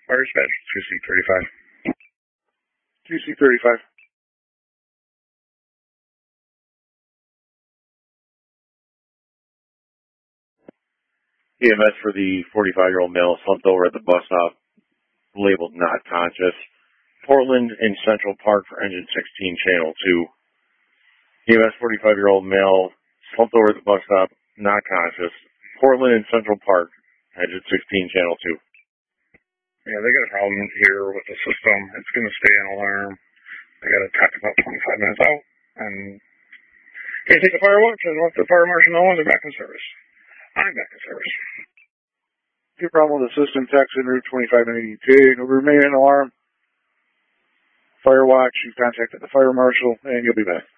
Fire dispatch, 2C35. 2C35. EMS for the 45-year-old male slumped over at the bus stop, labeled not conscious. Portland and Central Park for engine 16, channel 2. EMS 45-year-old male slumped over at the bus stop, not conscious. Portland and Central Park, engine 16, channel 2. Yeah, they got a problem here with the system. It's going to stay on alarm. They got to talk about 25 minutes out, and they take the fire watch and let the fire marshal know when they're back in service. I'm back in service. Your problem with the system, text en route 2582. Will remain in alarm. Fire watch, you contacted the fire marshal, and you'll be back.